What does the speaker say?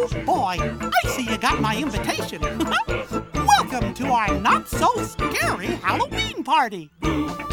Oh boy, I see you got my invitation. Welcome to our not-so-scary Halloween party.